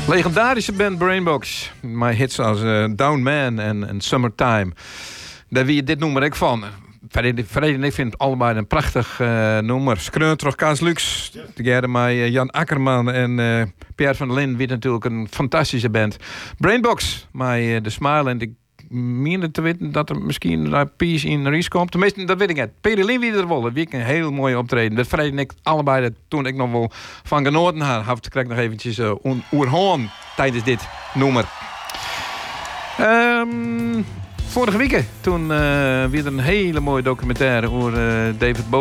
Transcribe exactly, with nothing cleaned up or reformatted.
Legendarische band Brainbox. My hits als uh, Down Man en, en Summertime. Daar wie je dit nummer ik van. Vrede en ik vind het allebei een prachtig uh, nummer. Skreun terug Kaas Lux. Together met uh, Jan Akkerman en uh, Pierre van der Linden. Wie natuurlijk een fantastische band. Brainbox. Met uh, de Smile. En ik meende te weten dat er misschien een piece in Ries komt. Tenminste, dat weet ik niet. Peri Lin wie er wilde. Wie een heel mooie optreden. Dat Vrede en ik allebei dat toen ik nog wel van genoten had. Had ik nog eventjes uh, oerhoorn tijdens dit nummer. Um, vorige week toen uh, weer een hele mooie documentaire over uh, David Bowie.